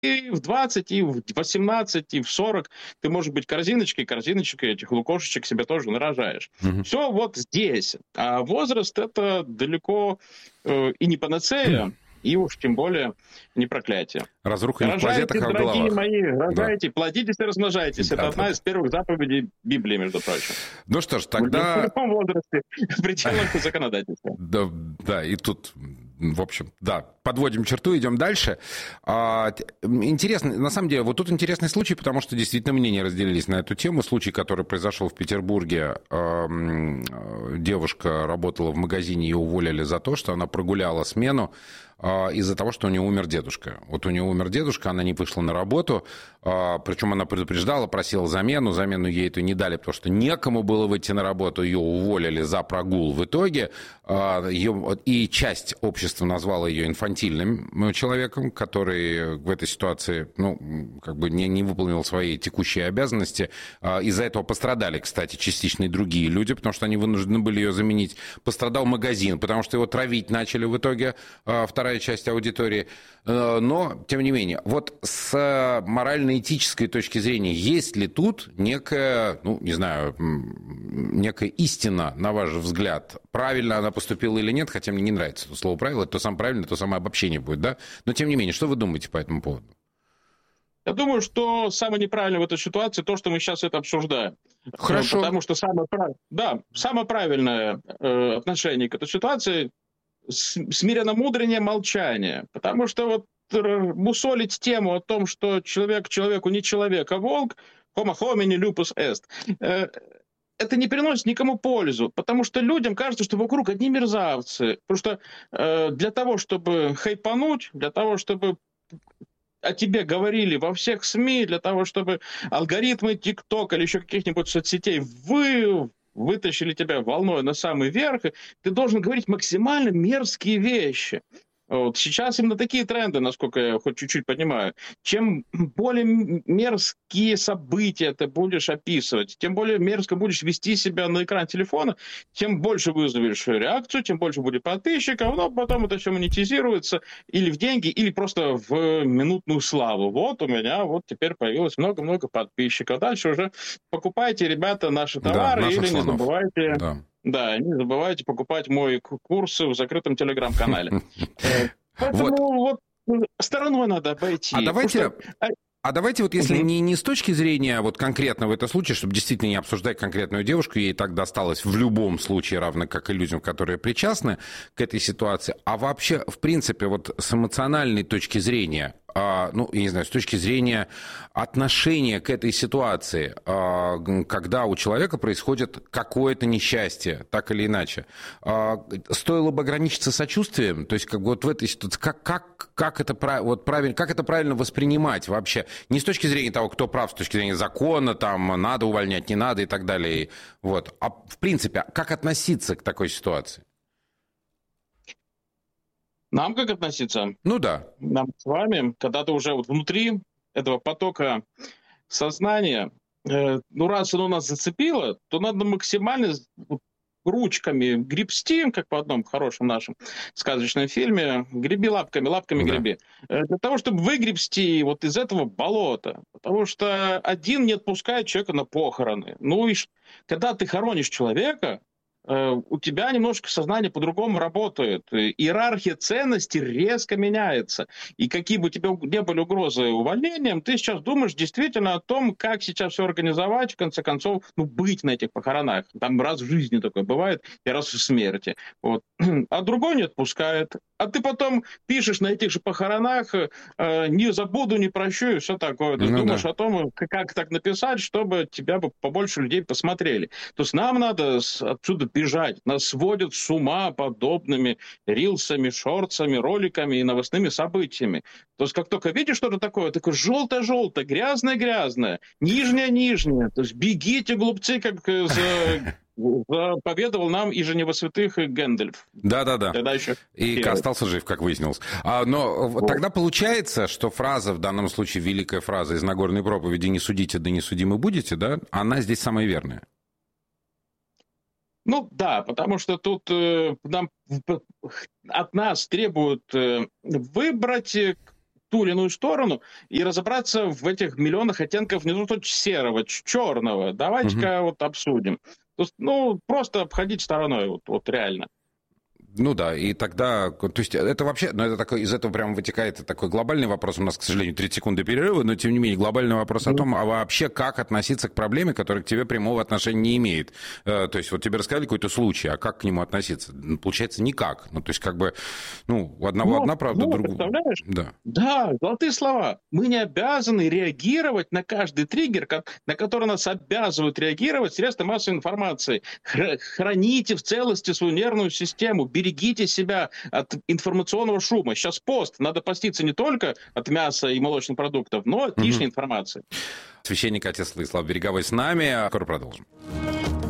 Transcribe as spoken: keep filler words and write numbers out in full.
и в двадцать, и в восемнадцать, и в сорок ты можешь быть корзиночкой, корзиночкой этих лукошечек себе тоже нарожаешь. Мгм. Все вот здесь. А возраст — это далеко э, и не панацея, и уж тем более не проклятие. Разруха не в Рожайте, клозетах, а в дорогие головах. мои, Да. рожайте, плодитесь и размножайтесь. Это Да, да, одна да. из первых заповедей Библии, между прочим. Ну что ж, В тогда... любом возрасте, в пределах законодательства. Да, да, и тут, в общем, да, подводим черту, идем дальше. А, интересно, на самом деле, вот тут интересный случай, потому что действительно мнения разделились на эту тему. Случай, который произошел в Петербурге, девушка работала в магазине, ее уволили за то, что она прогуляла смену из-за того, что у нее умер дедушка. Вот у нее умер дедушка, она не вышла на работу, причем она предупреждала, просила замену, замену ей эту не дали, потому что некому было выйти на работу, ее уволили за прогул. В итоге ее, и часть общества назвала ее инфантильным человеком, который в этой ситуации, ну, как бы не, не выполнил свои текущие обязанности. Из-за этого пострадали, кстати, частично и другие люди, потому что они вынуждены были ее заменить. Пострадал магазин, потому что его травить начали в итоге, вторая часть аудитории. Но, тем не менее, вот с морально-этической точки зрения, есть ли тут некая, ну, не знаю, некая истина, на ваш взгляд? Правильно она поступила или нет? Хотя мне не нравится это слово «правило», это то самое правильное, то самое обобщение будет, да? Но, тем не менее, что вы думаете по этому поводу? Я думаю, что самое неправильное в этой ситуации то, что мы сейчас это обсуждаем. Хорошо. Потому что самое, да, самое правильное э, отношение к этой ситуации — смиренно-мудрение, молчание. Потому что вот мусолить тему о том, что человек человеку не человек, а волк, homo homini lupus est, э, это не приносит никому пользу, потому что людям кажется, что вокруг одни мерзавцы. Потому что э, для того, чтобы хайпануть, для того, чтобы о тебе говорили во всех СМИ, для того, чтобы алгоритмы ТикТок или еще каких-нибудь соцсетей вы вытащили тебя волной на самый верх, ты должен говорить максимально мерзкие вещи. Вот. Сейчас именно такие тренды, насколько я хоть чуть-чуть понимаю. Чем более мерзкие события ты будешь описывать, тем более мерзко будешь вести себя на экран телефона, тем больше вызовешь реакцию, тем больше будет подписчиков, но потом это все монетизируется или в деньги, или просто в минутную славу. Вот у меня вот теперь появилось много-много подписчиков. Дальше уже покупайте, ребята, наши товары, Да, или слонов. не забывайте... Да. Да, не забывайте покупать мой курс в закрытом телеграм-канале. Поэтому вот стороной надо обойти. А давайте... А давайте вот если угу. не, не с точки зрения вот конкретно в этом случае, чтобы действительно не обсуждать конкретную девушку, ей так досталось в любом случае, равно как и людям, которые причастны к этой ситуации, а вообще, в принципе, вот с эмоциональной точки зрения, ну, я не знаю, с точки зрения отношения к этой ситуации, когда у человека происходит какое-то несчастье, так или иначе, стоило бы ограничиться сочувствием, то есть как вот в этой ситуации, как, как, как, это, вот правильно, как это правильно воспринимать вообще? Не с точки зрения того, кто прав, с точки зрения закона, там, надо увольнять, не надо и так далее, вот. А в принципе, как относиться к такой ситуации? Нам как относиться? Ну да. Нам с вами, когда ты уже вот внутри этого потока сознания, э, ну раз оно нас зацепило, то надо максимально ручками гребсти, как в одном хорошем нашем сказочном фильме, греби лапками, лапками да. греби, для того, чтобы выгребсти вот из этого болота. Потому что один не отпускает человека на похороны. Ну и когда ты хоронишь человека, у тебя немножко сознание по-другому работает. Иерархия ценностей резко меняется. И какие бы у тебя не были угрозы увольнением, ты сейчас думаешь действительно о том, как сейчас все организовать, в конце концов, ну, быть на этих похоронах. Там раз в жизни такое бывает, и раз в смерти. Вот. А другой не отпускает. А ты потом пишешь на этих же похоронах э, «не забуду, не прощу» и все такое. Ты ну, думаешь да. о том, как так написать, чтобы тебя бы побольше людей посмотрели. То есть нам надо отсюда бежать. Нас сводят с ума подобными рилсами, шортсами, роликами и новостными событиями. То есть как только видишь что-то такое, такое желто-желто, грязное-грязное, нижнее-нижнее. То есть бегите, глупцы, как за... Поведал нам и Женева святых и Гэндальф. Да-да-да. Еще и первый. Остался жив, как выяснилось. А, но вот. Тогда получается, что фраза, в данном случае великая фраза из Нагорной проповеди «не судите, да не судимы будете», да, она здесь самая верная. Ну да, потому что тут э, нам, от нас требуют э, выбрать ту или иную сторону и разобраться в этих миллионах оттенков не то серого, черного. Давайте-ка угу. вот обсудим. То есть, ну, просто обходить стороной, вот, вот реально. Ну да, и тогда, то есть это вообще, ну это такой, из этого прямо вытекает такой глобальный вопрос, у нас, к сожалению, тридцать секунд перерыва, но тем не менее глобальный вопрос mm-hmm. о том, а вообще как относиться к проблеме, которая к тебе прямого отношения не имеет. То есть вот тебе рассказали какой-то случай, а как к нему относиться? Получается, никак. Ну то есть как бы, ну, у одного ну, одна правда, ну, другого... Представляешь? Да. Да, золотые слова. Мы не обязаны реагировать на каждый триггер, на который нас обязывают реагировать средства массовой информации. Храните в целости свою нервную систему, берегите себя от информационного шума. Сейчас пост. Надо поститься не только от мяса и молочных продуктов, но от лишней угу. информации. Священник отец Владислав Береговой с нами. Скоро продолжим.